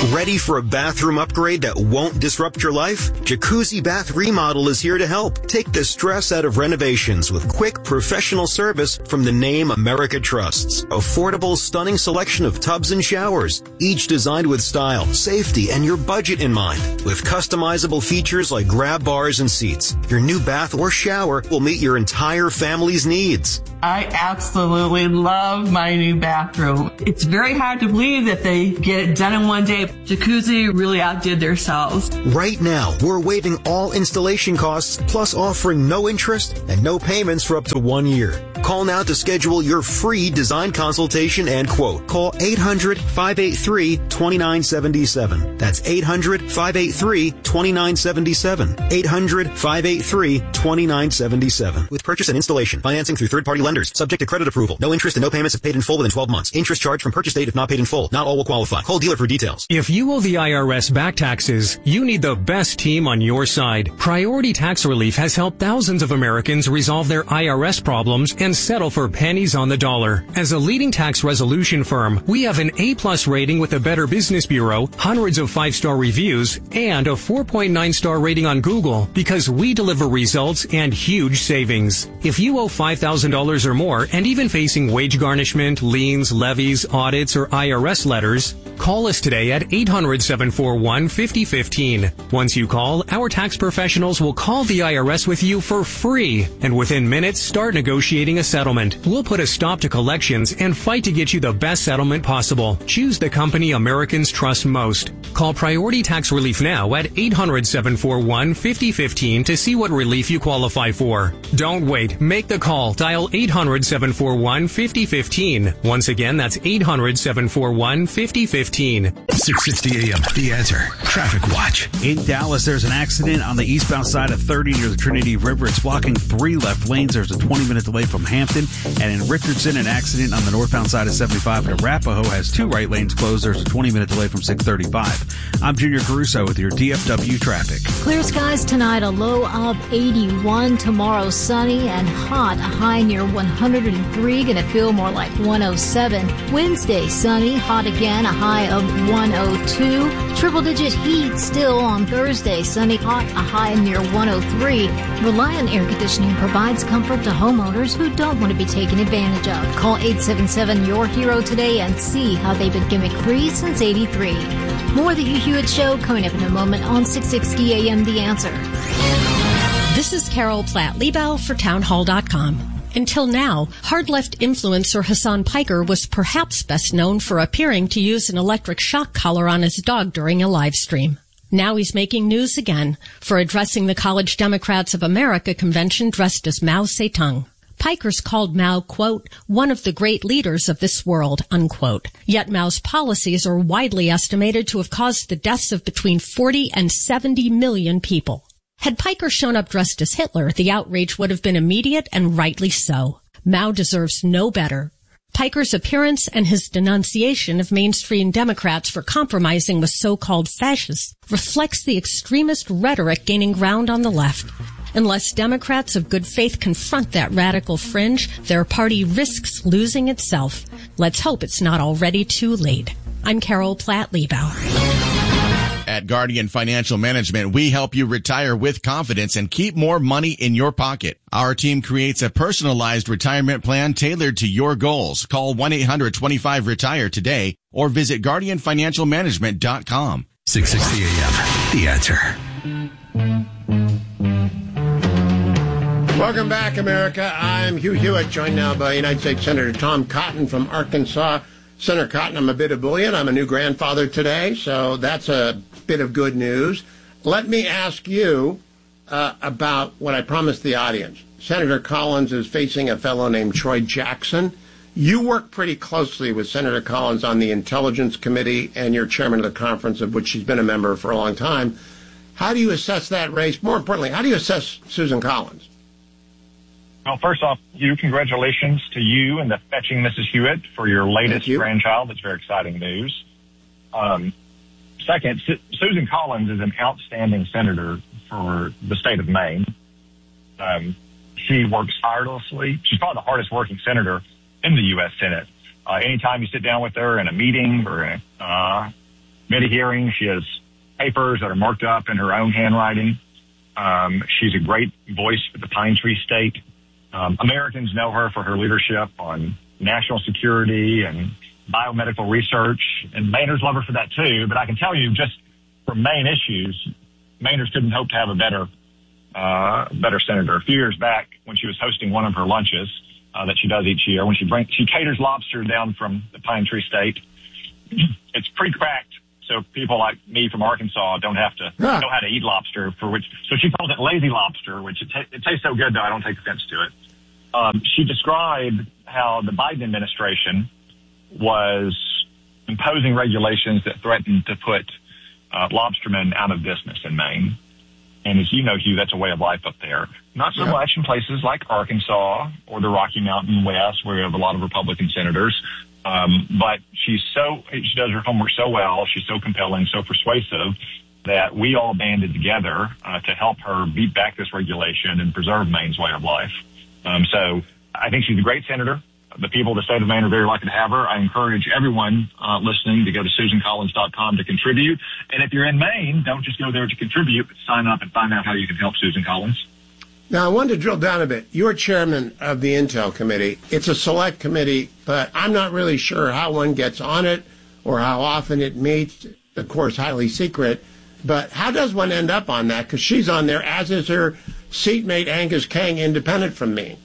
Ready for a bathroom upgrade that won't disrupt your life? Jacuzzi Bath Remodel is here to help. Take the stress out of renovations with quick, professional service from the name America trusts. Affordable, stunning selection of tubs and showers, each designed with style, safety, and your budget in mind. With customizable features like grab bars and seats, your new bath or shower will meet your entire family's needs. I absolutely love my new bathroom. It's very hard to believe that they get it done in one day. Jacuzzi really outdid themselves. Right now, we're waiving all installation costs, plus offering no interest and no payments for up to 1 year. Call now to schedule your free design consultation and quote. Call 800-583-2977. That's 800-583-2977. 800-583-2977. With purchase and installation, financing through third-party lenders, subject to credit approval. No interest and no payments if paid in full within 12 months. Interest charged from purchase date if not paid in full. Not all will qualify. Call dealer for details. If you owe the IRS back taxes, you need the best team on your side. Priority Tax Relief has helped thousands of Americans resolve their IRS problems and settle for pennies on the dollar. As a leading tax resolution firm, we have an A+ rating with the Better Business Bureau, hundreds of 5-star reviews, and a 4.9-star rating on Google because we deliver results and huge savings. If you owe $5,000 or more and even facing wage garnishment, liens, levies, audits, or IRS letters, call us today at 800-741-5015. Once you call, our tax professionals will call the IRS with you for free, and within minutes start negotiating a settlement. We'll put a stop to collections and fight to get you the best settlement possible. Choose the company Americans trust most. Call Priority Tax Relief now at 800-741-5015 to see what relief you qualify for. Don't wait. Make the call. Dial 800-741-5015. Once again, that's 800-741-5015. 660 AM, The Answer. Traffic Watch. In Dallas, there's an accident on the eastbound side of 30 near the Trinity River. It's blocking 3 left lanes. There's a 20-minute delay from Hampton. And in Richardson, an accident on the northbound side of 75 at Arapahoe has 2 right lanes closed. There's a 20-minute delay from 635. I'm Junior Caruso with your DFW traffic. Clear skies tonight, a low of 81. Tomorrow, sunny and hot, a high near 103. Going to feel more like 107. Wednesday, sunny, hot again, a high of 102. Triple-digit heat still on Thursday, sunny, hot, a high near 103. Reliant Air Conditioning provides comfort to homeowners who don't want to be taken advantage of. Call 877-YOUR-HERO today and see how they've been gimmick-free since 83. More of the Hugh Hewitt Show coming up in a moment on 660 AM The Answer. This is Carol Platt-Liebau for townhall.com. Until now, hard-left influencer Hassan Piker was perhaps best known for appearing to use an electric shock collar on his dog during a live stream. Now he's making news again for addressing the College Democrats of America convention dressed as Mao Zedong. Pikers called Mao, quote, one of the great leaders of this world, unquote. Yet Mao's policies are widely estimated to have caused the deaths of between 40 and 70 million people. Had Piker shown up dressed as Hitler, the outrage would have been immediate and rightly so. Mao deserves no better. Piker's appearance and his denunciation of mainstream Democrats for compromising with so-called fascists reflects the extremist rhetoric gaining ground on the left. Unless Democrats of good faith confront that radical fringe, their party risks losing itself. Let's hope it's not already too late. I'm Carol Platt-Liebau. At Guardian Financial Management, we help you retire with confidence and keep more money in your pocket. Our team creates a personalized retirement plan tailored to your goals. Call 1-800-25-RETIRE today or visit guardianfinancialmanagement.com. 660 AM, The Answer. Welcome back, America. I'm Hugh Hewitt, joined now by United States Senator Tom Cotton from Arkansas. Senator Cotton, I'm a bit ebullient. I'm a new grandfather today, so that's a bit of good news. Let me ask you about what I promised the audience. Senator Collins is facing a fellow named Troy Jackson. You work pretty closely with Senator Collins on the Intelligence Committee, and you're chairman of the conference, of which she's been a member for a long time. How do you assess that race? More importantly, how do you assess Susan Collins? Well, first off, congratulations to you and the fetching Mrs. Hewitt for your latest grandchild. That's very exciting news. Second, Susan Collins is an outstanding senator for the state of Maine. She works tirelessly. She's probably the hardest working senator in the U.S. Senate. Anytime you sit down with her in a meeting or committee hearings. She has papers that are marked up in her own handwriting. She's a great voice for the Pine Tree State. Americans know her for her leadership on national security and biomedical research, and Mainers love her for that too. But I can tell you, just for Maine issues, Mainers couldn't hope to have a better senator. A few years back, when she was hosting one of her lunches that she does each year, when she caters lobster down from the Pine Tree State. It's pre-cracked, so people like me from Arkansas don't have to know how to eat lobster. So she calls it lazy lobster, which it tastes so good, though I don't take offense to it. She described how the Biden administration was imposing regulations that threatened to put lobstermen out of business in Maine. And as you know, Hugh, that's a way of life up there. Not so much in places like Arkansas or the Rocky Mountain West, where we have a lot of Republican senators. But she does her homework so well. She's so compelling, so persuasive that we all banded together to help her beat back this regulation and preserve Maine's way of life. So I think she's a great senator. The people of the state of Maine are very lucky to have her. I encourage everyone listening to go to SusanCollins.com to contribute. And if you're in Maine, don't just go there to contribute, but sign up and find out how you can help Susan Collins. Now, I wanted to drill down a bit. You're chairman of the Intel Committee. It's a select committee, but I'm not really sure how one gets on it or how often it meets. Of course, highly secret. But how does one end up on that? Because she's on there, as is her seatmate Angus King, independent from me.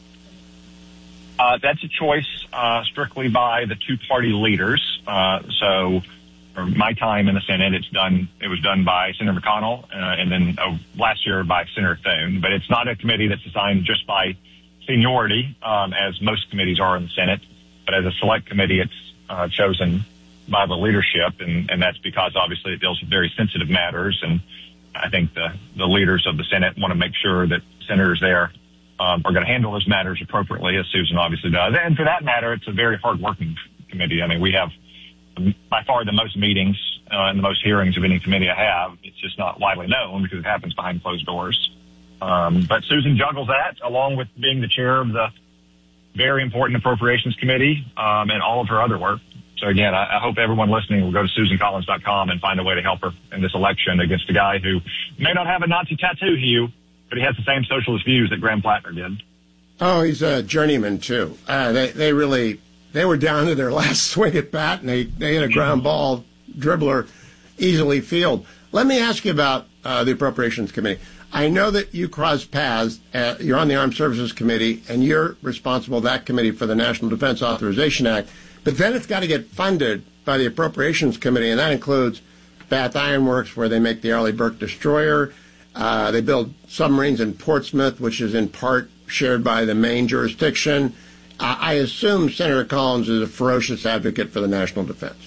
That's a choice strictly by the two-party leaders. So for my time in the Senate, it was done by Senator McConnell and then last year by Senator Thune. But it's not a committee that's assigned just by seniority, as most committees are in the Senate. But as a select committee, it's chosen by the leadership, and that's because obviously it deals with very sensitive matters. And I think the leaders of the Senate want to make sure that senators there are going to handle those matters appropriately, as Susan obviously does. And for that matter, it's a very hard-working committee. I mean, we have by far the most meetings and the most hearings of any committee I have. It's just not widely known because it happens behind closed doors. But Susan juggles that along with being the chair of the very important Appropriations Committee and all of her other work. So, again, I hope everyone listening will go to SusanCollins.com and find a way to help her in this election against a guy who may not have a Nazi tattoo, Hugh, but he has the same socialist views that Graham Plattner did. Oh, he's a journeyman, too. They were down to their last swing at bat, and they hit a ground ball dribbler easily field. Let me ask you about the Appropriations Committee. I know that you cross paths. You're on the Armed Services Committee, and you're responsible, that committee, for the National Defense Authorization Act. But then it's got to get funded by the Appropriations Committee, and that includes Bath Iron Works, where they make the Arleigh Burke destroyer. They build submarines in Portsmouth, which is in part shared by the Maine jurisdiction. I assume Senator Collins is a ferocious advocate for the national defense.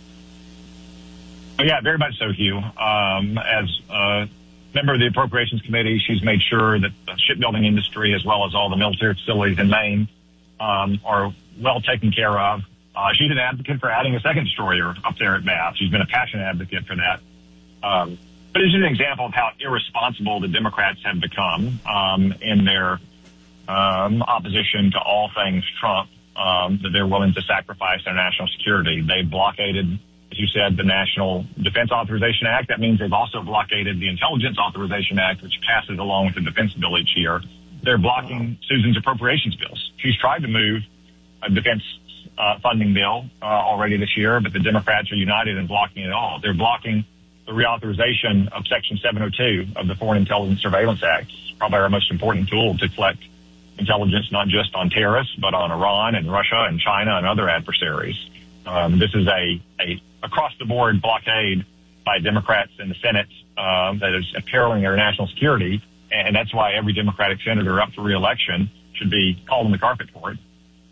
Yeah, very much so, Hugh. As a member of the Appropriations Committee, she's made sure that the shipbuilding industry, as well as all the military facilities in Maine, are well taken care of. She's an advocate for adding a second destroyer up there at Bath. She's been a passionate advocate for that. But it's an example of how irresponsible the Democrats have become in their opposition to all things Trump, that they're willing to sacrifice their national security. They blockaded, as you said, the National Defense Authorization Act. That means they've also blockaded the Intelligence Authorization Act, which passes along with the defense bill each year. They're blocking Susan's appropriations bills. She's tried to move a defense funding bill already this year, but the Democrats are united in blocking it all. They're blocking the reauthorization of Section 702 of the Foreign Intelligence Surveillance Act. It's probably our most important tool to collect intelligence not just on terrorists, but on Iran and Russia and China and other adversaries. This is a across-the-board blockade by Democrats in the Senate that is imperiling their national security, and that's why every Democratic senator up for re-election should be called on the carpet for it.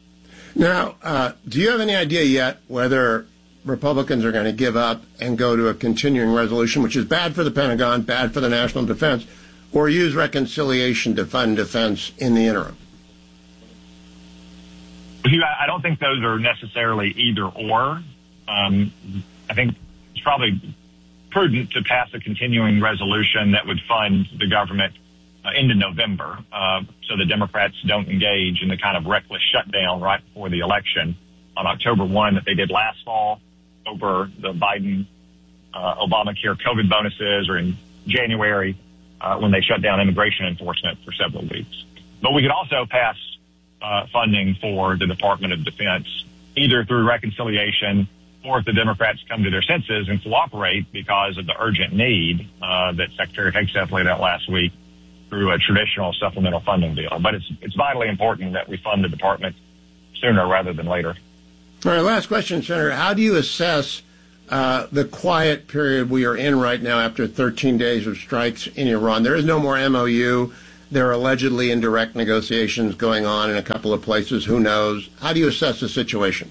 Now, do you have any idea yet whether Republicans are going to give up and go to a continuing resolution, which is bad for the Pentagon, bad for the national defense, or use reconciliation to fund defense in the interim? I don't think those are necessarily either or. I think it's probably prudent to pass a continuing resolution that would fund the government into November, so the Democrats don't engage in the kind of reckless shutdown right before the election on October 1 that they did last fall over the Biden Obamacare COVID bonuses, or in January when they shut down immigration enforcement for several weeks. But we could also pass funding for the Department of Defense, either through reconciliation or if the Democrats come to their senses and cooperate because of the urgent need that Secretary Hegseth laid out last week through a traditional supplemental funding bill. But it's vitally important that we fund the department sooner rather than later. All right, last question, Senator. How do you assess the quiet period we are in right now after 13 days of strikes in Iran? There is no more MOU. There are allegedly indirect negotiations going on in a couple of places. Who knows? How do you assess the situation?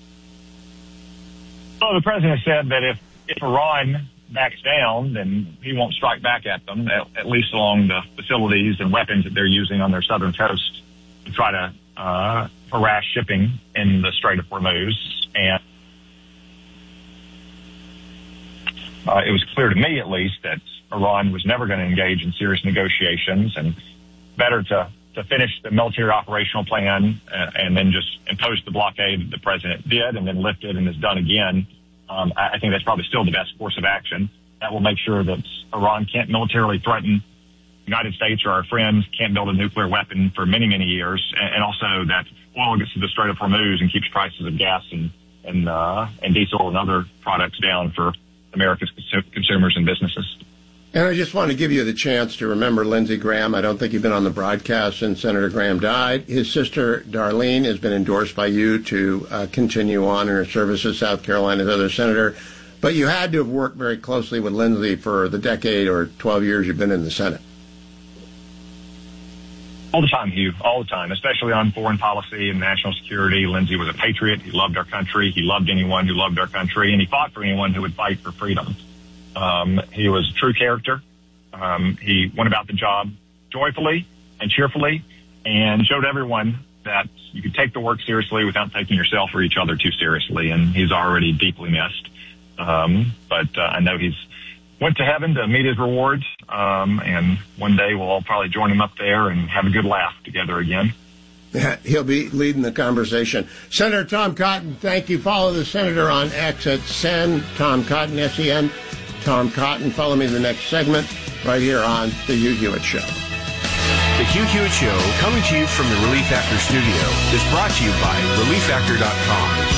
Well, the president said that if Iran backs down, then he won't strike back at them, at least along the facilities and weapons that they're using on their southern coast to try to harass shipping in the Strait of Hormuz. And it was clear to me, at least, that Iran was never going to engage in serious negotiations, and better to finish the military operational plan and then just impose the blockade that the president did and then lift it and is done again. I think that's probably still the best course of action. That will make sure that Iran can't militarily threaten the United States or our friends, can't build a nuclear weapon for many, many years, and also that oil gets to the Strait of Hormuz and keeps prices of gas and diesel and other products down for America's consumers and businesses. And I just want to give you the chance to remember Lindsey Graham. I don't think you've been on the broadcast since Senator Graham died. His sister, Darlene, has been endorsed by you to continue on in her service as South Carolina's other senator. But you had to have worked very closely with Lindsey for the decade or 12 years you've been in the Senate. All the time, Hugh, all the time, especially on foreign policy and national security. Lindsey was a patriot. He loved our country. He loved anyone who loved our country, and he fought for anyone who would fight for freedom. He was a true character. He went about the job joyfully and cheerfully and showed everyone that you could take the work seriously without taking yourself or each other too seriously. And he's already deeply missed. But I know he's went to heaven to meet his rewards. And one day we'll all probably join him up there and have a good laugh together again. Yeah, he'll be leading the conversation. Senator Tom Cotton, thank you. Follow the senator on X at Sen, Tom Cotton, S-E-N, Tom Cotton. Follow me in the next segment right here on The Hugh Hewitt Show. The Hugh Hewitt Show, coming to you from the Relief Factor studio, is brought to you by ReliefFactor.com.